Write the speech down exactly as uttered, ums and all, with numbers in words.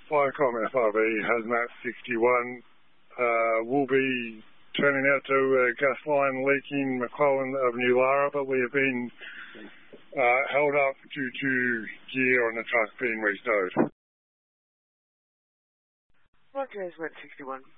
Firecom F R V, Hazmat sixty-one. Uh, we'll be turning out to a gas line leaking McClellan of New Lara, but we have been uh, held up due to gear on the truck being restowed. Roger, Hazmat sixty-one.